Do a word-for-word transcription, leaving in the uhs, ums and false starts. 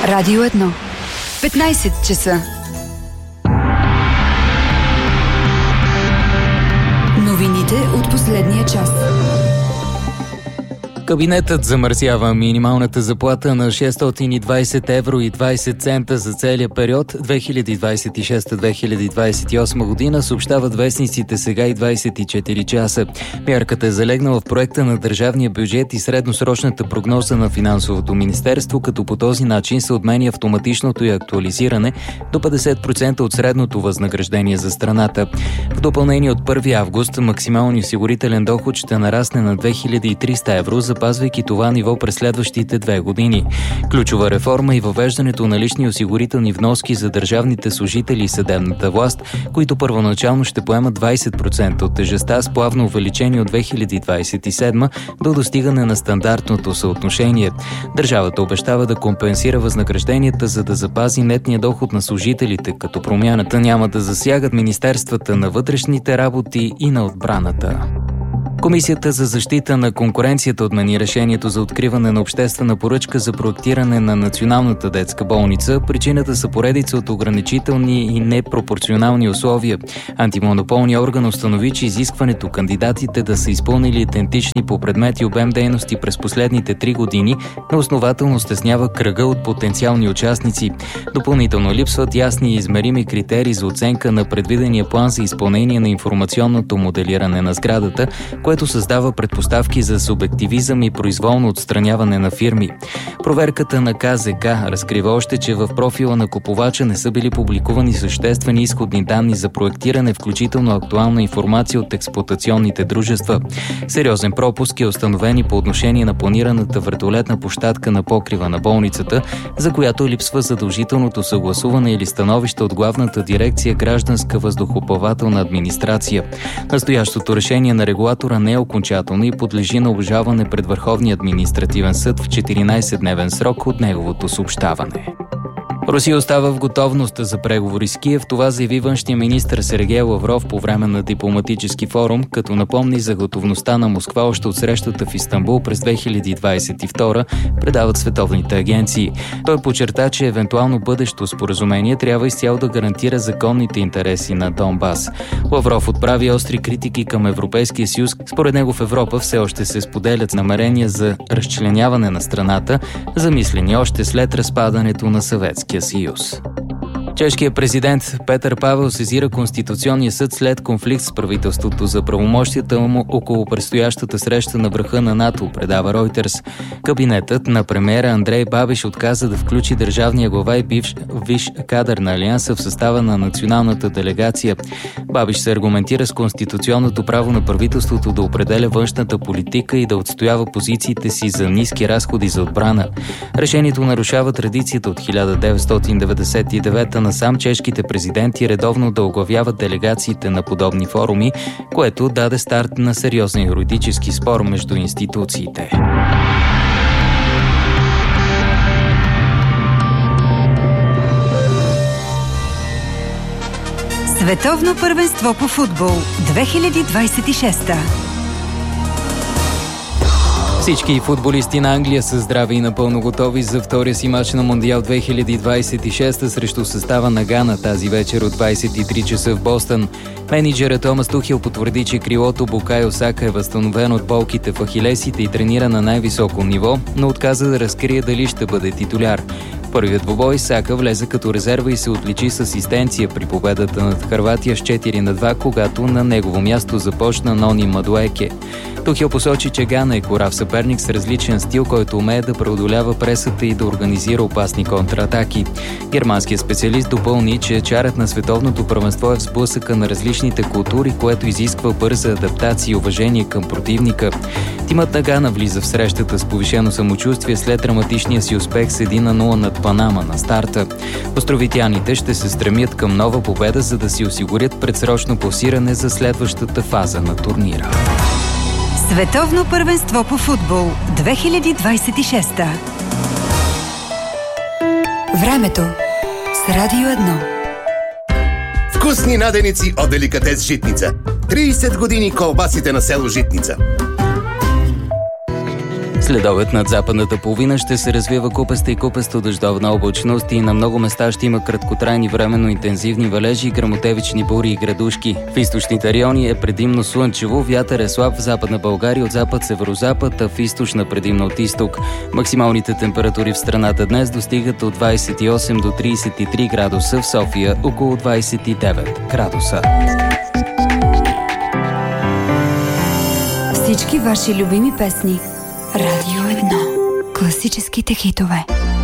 Радио едно. петнайсет часа. Новините от последния час. Кабинетът замърсява минималната заплата на шестстотин и двайсет евро и двайсет цента за целия период две хиляди двайсет и шеста - две хиляди двайсет и осма година, съобщават вестниците Сега и двайсет и четири часа. Мярката е залегнала в проекта на държавния бюджет и средносрочната прогноза на Финансовото министерство, като по този начин се отменя автоматичното и актуализиране до петдесет процента от средното възнаграждение за страната. В допълнение от първи август максималният осигурителен доход ще нарасне на две хиляди и триста евро, запазвайки това ниво през следващите две години. Ключова реформа и въвеждането на лични осигурителни вноски за държавните служители и съдебната власт, които първоначално ще поемат двайсет процента от тежестта, с плавно увеличение от две хиляди двайсет и седма до достигане на стандартното съотношение. Държавата обещава да компенсира възнагражденията, за да запази нетния доход на служителите, като промяната няма да засягат министерствата на вътрешните работи и на отбраната. Комисията за защита на конкуренцията отмени решението за откриване на обществена поръчка за проектиране на Националната детска болница. Причината са поредица от ограничителни и непропорционални условия. Антимонополният орган установи, че изискването кандидатите да са изпълнили идентични по предмет и обем дейности през последните три години неоснователно стеснява кръга от потенциални участници. Допълнително липсват ясни и измерими критерии за оценка на предвидения план за изпълнение на информационното моделиране на сградата, което създава предпоставки за субективизъм и произволно отстраняване на фирми. Проверката на Ка Зе Ка разкрива още, че в профила на купувача не са били публикувани съществени изходни данни за проектиране, включително актуална информация от експлоатационните дружества. Сериозен пропуск е установен и по отношение на планираната вертолетна площадка на покрива на болницата, за която липсва задължителното съгласуване или становище от Главната дирекция Гражданска въздухоплавателна администрация. Настоящото решение на регулатора не е окончателно и подлежи на обжалване пред Върховния административен съд в четиринайсетдневен срок от неговото съобщаване. Русия остава в готовност за преговори с Киев. Това заяви външния министър Сергей Лавров по време на дипломатически форум, като напомни за готовността на Москва още от срещата в Истанбул през две хиляди двайсет и втора, предават световните агенции. Той подчерта, че евентуално бъдещо споразумение трябва изцяло да гарантира законните интереси на Донбас. Лавров отправи остри критики към Европейския съюз. Според него в Европа все още се споделят намерения за разчленяване на страната, замислени още след разпадането на Съветския съюз. Чешкият президент Петър Павел сезира Конституционния съд след конфликт с правителството за правомощията му около предстоящата среща на върха на НАТО, предава Ройтерс. Кабинетът на премиера Андрей Бабиш отказа да включи държавния глава и бивш висш кадър на Алианса в състава на националната делегация. Бабиш се аргументира с конституционното право на правителството да определя външната политика и да отстоява позициите си за ниски разходи за отбрана. Решението нарушава традицията от хиляда деветстотин деветдесет и девета насам чешките президенти редовно да оглавяват делегациите на подобни форуми, което даде старт на сериозен юридически спор между институциите. Световно първенство по футбол две хиляди двайсет и шеста. Всички футболисти на Англия са здрави и напълно готови за втория си мач на Мондиал две хиляди двайсет и шеста срещу състава на Гана тази вечер от двайсет и три часа в Бостън. Мениджърът Томас Тухел потвърди, че крилото Букайо Сака е възстановен от болките в ахилесите и тренира на най-високо ниво, но отказа да разкрие дали ще бъде титуляр. В първият двубой Сака влезе като резерва и се отличи с асистенция при победата над Хърватия с четири на два, когато на негово място започна Нони Мадуеке. Тухел посочи, че Гана е корав съперник с различен стил, който умее да преодолява пресата и да организира опасни контратаки. Германският специалист допълни, че чарът на световното първенство е в сблъсъка на различните култури, което изисква бърза адаптация и уважение към противника. Тимът на Гана влиза в срещата с повишено самочувствие след драматичния си успех с едно на нула над Панама на старта. Островитяните ще се стремят към нова победа, за да си осигурят предсрочно класиране за следващата фаза на турнира. Световно първенство по футбол две хиляди двайсет и шеста. Времето с Радио едно. Вкусни наденици от Деликатес Житница. трийсет години колбасите на село Житница. Следобед над западната половина ще се развива купаста и купасто дъждовна облачност и на много места ще има краткотрайни временно интензивни валежи, гръмотевични бури и градушки. В източните райони е предимно слънчево, вятър е слаб в Западна България от запад-северозапад, а в източна предимно от изток. Максималните температури в страната днес достигат от двадесет и осем до тридесет и три градуса, в София около двадесет и девет градуса. Всички ваши любими песни. Радио едно. Класическите хитове.